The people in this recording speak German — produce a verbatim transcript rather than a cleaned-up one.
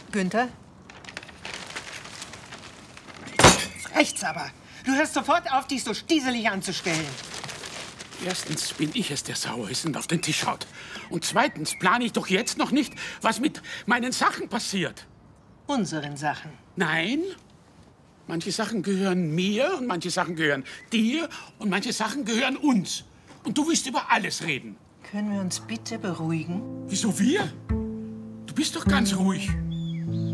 Günther? Rechts aber. Du hörst sofort auf, dich so stieselig anzustellen. Erstens bin ich es, der sauer ist und auf den Tisch schaut. Und zweitens plane ich doch jetzt noch nicht, was mit meinen Sachen passiert. Unseren Sachen. Nein. Manche Sachen gehören mir und manche Sachen gehören dir und manche Sachen gehören uns. Und du willst über alles reden. Können wir uns bitte beruhigen? Wieso wir? Du bist doch ganz ruhig.